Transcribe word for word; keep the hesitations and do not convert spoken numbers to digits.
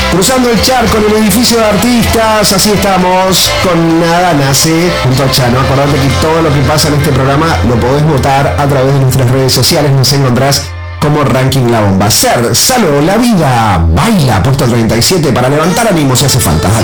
Cruzando el charco en el edificio de artistas, así estamos con Nada Nace junto a Chano. Acordate que todo lo que pasa en este programa lo podés votar a través de nuestras redes sociales, nos encontrás como Ranking La Bomba. Ser, salvo la vida, baila, puesto treinta y siete para levantar ánimo si hace falta.